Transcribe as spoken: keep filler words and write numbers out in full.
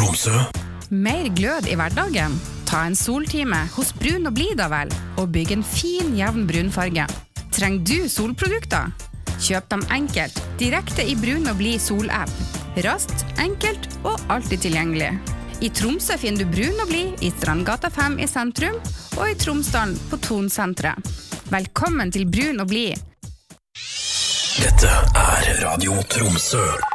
Tromsø. Mer glød i hverdagen? Ta en soltime hos Brun og Blid da vel, og bygg en fin, jevn brunfarge. Trenger du solprodukter? Kjøp dem enkelt, direkte i Brun og Blid sol-app. Raskt, enkelt og alltid tilgjengelig. I Tromsø finner du Brun og Blid i Strandgata fem i sentrum, og i Tromsdalen på Tonsenteret. Velkommen til Brun og Blid. Dette er Radio Tromsø.